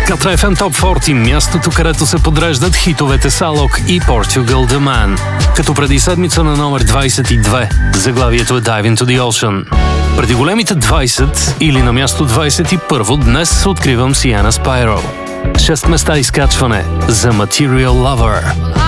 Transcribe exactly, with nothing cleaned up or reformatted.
Катра еф ем Top сорок, мястото, където се подреждат хитовете Салок и Portugal The Man. Като преди седмица на номер двайсет и две, заглавието е Dive Into The Ocean. Преди големите двайсет или на място двайсет и първо днес откривам Sienna Spyro. Шест места изкачване за Material Lover.